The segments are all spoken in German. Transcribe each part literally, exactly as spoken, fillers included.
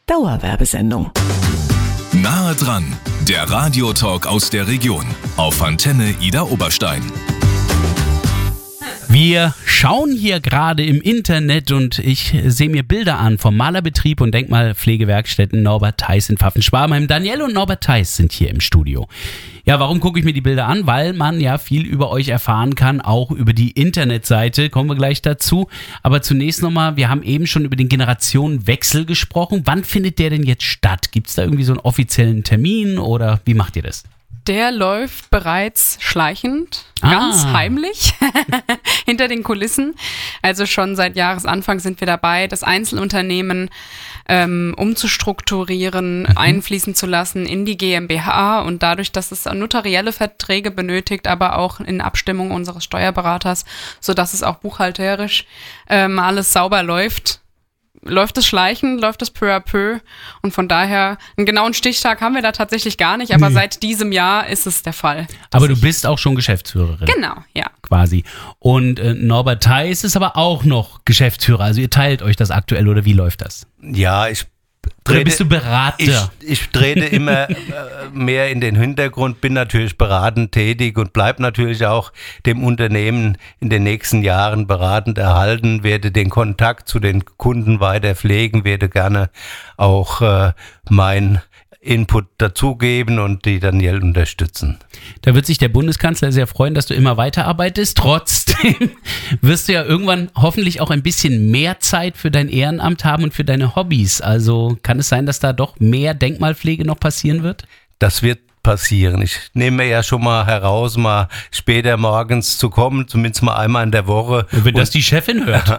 Dauerwerbesendung. Nahe dran, der Radiotalk aus der Region auf Antenne Idar Oberstein. Wir schauen hier gerade im Internet und ich sehe mir Bilder an vom Malerbetrieb und Denkmalpflegewerkstätten Norbert Theis in Pfaffen-Schwabheim. Daniel und Norbert Theis sind hier im Studio. Ja, warum gucke ich mir die Bilder an? Weil man ja viel über euch erfahren kann, auch über die Internetseite. Kommen wir gleich dazu. Aber zunächst nochmal, wir haben eben schon über den Generationenwechsel gesprochen. Wann findet der denn jetzt statt? Gibt es da irgendwie so einen offiziellen Termin oder wie macht ihr das? Der läuft bereits schleichend, ganz ah. heimlich, hinter den Kulissen. Also schon seit Jahresanfang sind wir dabei, das Einzelunternehmen ähm, umzustrukturieren, mhm. einfließen zu lassen in die GmbH. Und dadurch, dass es notarielle Verträge benötigt, aber auch in Abstimmung unseres Steuerberaters, sodass es auch buchhalterisch ähm, alles sauber läuft, läuft es schleichend, läuft es peu à peu und von daher, einen genauen Stichtag haben wir da tatsächlich gar nicht, aber nee. seit diesem Jahr ist es der Fall. Aber du bist auch schon Geschäftsführerin. Genau, ja. Quasi. Und äh, Norbert Theis ist aber auch noch Geschäftsführer, also ihr teilt euch das aktuell oder wie läuft das? Ja, ich Trete, Oder bist du Berater? Ich, ich trete immer äh, mehr in den Hintergrund, bin natürlich beratend tätig und bleibe natürlich auch dem Unternehmen in den nächsten Jahren beratend erhalten, werde den Kontakt zu den Kunden weiter pflegen, werde gerne auch äh, mein Input dazugeben und die Daniel unterstützen. Da wird sich der Bundeskanzler sehr freuen, dass du immer weiterarbeitest. Trotzdem wirst du ja irgendwann hoffentlich auch ein bisschen mehr Zeit für dein Ehrenamt haben und für deine Hobbys. Also kann es sein, dass da doch mehr Denkmalpflege noch passieren wird? Das wird passieren. Ich nehme mir ja schon mal heraus, mal später morgens zu kommen, zumindest mal einmal in der Woche. Und wenn das die Chefin hört.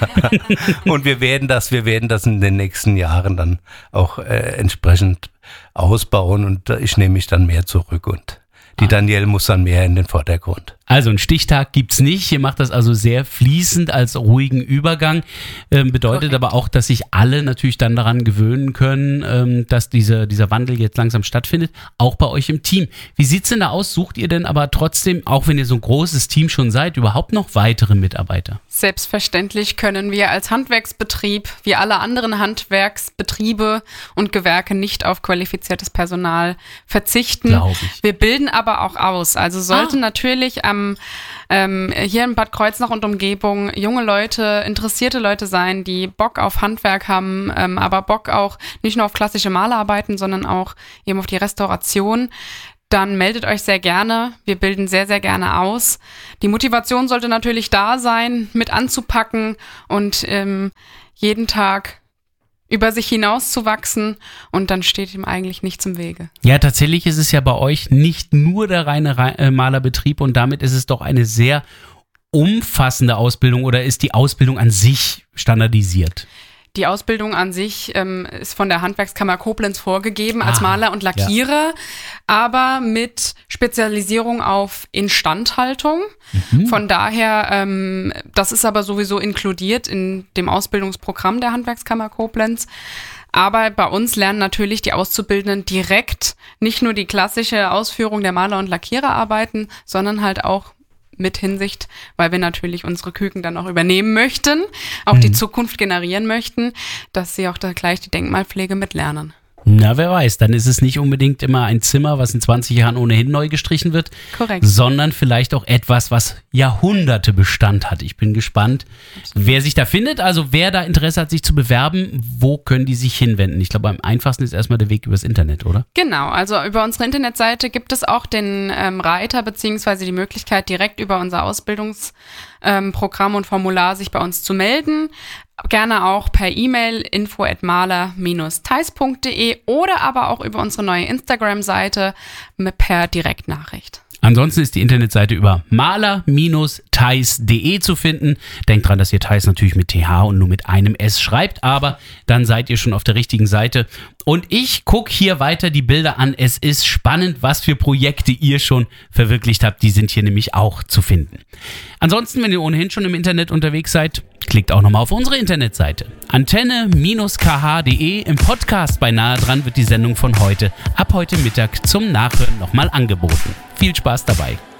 Und wir werden das, wir werden das in den nächsten Jahren dann auch äh, entsprechend ausbauen und äh, ich nehme mich dann mehr zurück und die Daniel muss dann mehr in den Vordergrund. Also einen Stichtag gibt's nicht. Ihr macht das also sehr fließend als ruhigen Übergang. Ähm, bedeutet Correct. Aber auch, dass sich alle natürlich dann daran gewöhnen können, ähm, dass diese, dieser Wandel jetzt langsam stattfindet. Auch bei euch im Team. Wie sieht's denn da aus? Sucht ihr denn aber trotzdem, auch wenn ihr so ein großes Team schon seid, überhaupt noch weitere Mitarbeiter? Selbstverständlich können wir als Handwerksbetrieb, wie alle anderen Handwerksbetriebe und Gewerke, nicht auf qualifiziertes Personal verzichten. Glaube ich. Wir bilden aber auch aus. Also sollte ah. natürlich am Ähm, hier in Bad Kreuznach und Umgebung junge Leute, interessierte Leute sein, die Bock auf Handwerk haben, ähm, aber Bock auch nicht nur auf klassische Malerarbeiten, sondern auch eben auf die Restauration, dann meldet euch sehr gerne. Wir bilden sehr, sehr gerne aus. Die Motivation sollte natürlich da sein, mit anzupacken und ähm, jeden Tag über sich hinauszuwachsen und dann steht ihm eigentlich nichts im Wege. Ja, tatsächlich ist es ja bei euch nicht nur der reine Re- Malerbetrieb und damit ist es doch eine sehr umfassende Ausbildung oder ist die Ausbildung an sich standardisiert? Die Ausbildung an sich ähm, ist von der Handwerkskammer Koblenz vorgegeben als ah, Maler und Lackierer, ja. aber mit Spezialisierung auf Instandhaltung. Mhm. Von daher, ähm, das ist aber sowieso inkludiert in dem Ausbildungsprogramm der Handwerkskammer Koblenz. Aber bei uns lernen natürlich die Auszubildenden direkt nicht nur die klassische Ausführung der Maler- und Lackiererarbeiten, sondern halt auch mit Hinsicht, weil wir natürlich unsere Küken dann auch übernehmen möchten, auch mhm. die Zukunft generieren möchten, dass sie auch da gleich die Denkmalpflege mitlernen. Na, wer weiß, dann ist es nicht unbedingt immer ein Zimmer, was in zwanzig Jahren ohnehin neu gestrichen wird, Korrekt. sondern vielleicht auch etwas, was Jahrhunderte Bestand hat. Ich bin gespannt, Absolut. wer sich da findet. Also wer da Interesse hat, sich zu bewerben, wo können die sich hinwenden? Ich glaube, am einfachsten ist erstmal der Weg übers Internet, oder? Genau, also über unsere Internetseite gibt es auch den ähm, Reiter beziehungsweise die Möglichkeit, direkt über unser Ausbildungsprogramm ähm, und Formular sich bei uns zu melden. Gerne auch per E-Mail info at maler Bindestrich theis punkt de oder aber auch über unsere neue Instagram-Seite per Direktnachricht. Ansonsten ist die Internetseite über maler Bindestrich theis punkt de zu finden. Denkt dran, dass ihr Theis natürlich mit T H und nur mit einem S schreibt, aber dann seid ihr schon auf der richtigen Seite. Und ich gucke hier weiter die Bilder an. Es ist spannend, was für Projekte ihr schon verwirklicht habt. Die sind hier nämlich auch zu finden. Ansonsten, wenn ihr ohnehin schon im Internet unterwegs seid, klickt auch nochmal auf unsere Internetseite. Antenne K H punkt de. Im Podcast bei Nahe dran wird die Sendung von heute ab heute Mittag zum Nachhören nochmal angeboten. Viel Spaß dabei.